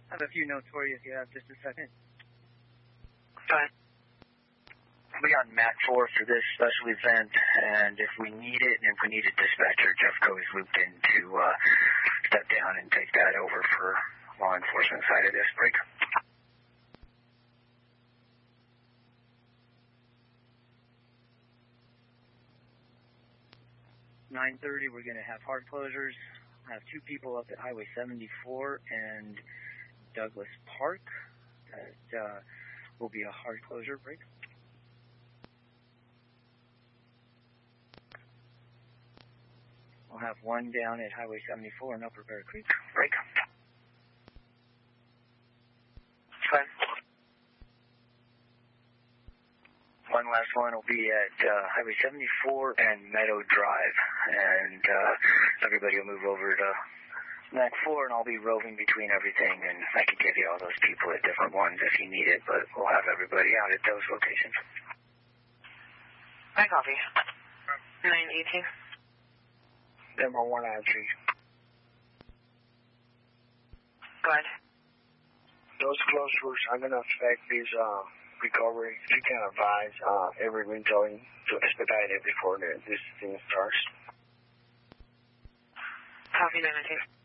I have a few notes for you if you have just a second. Go ahead. We on Mat 4 for this special event, and if we need it, and if we need a dispatcher, Jeffco is looped in to step down and take that over for law enforcement side of this break. .30, we're going to have hard closures. I have 2 people up at Highway 74 and Douglas Park. That will be a hard closure break. We'll have 1 down at Highway 74 in Upper Bear Creek. Break. Fine. One last one will be at Highway 74 and Meadow Drive. And everybody will move over to Mac 4, and I'll be roving between everything, and I can give you all those people at different ones if you need it, but we'll have everybody out at those locations. I copy. 918. Demo 1 entry. Go ahead. Those closures are going to affect these recovery. If you can advise every windowing to expedite it before this thing starts. Copy 919.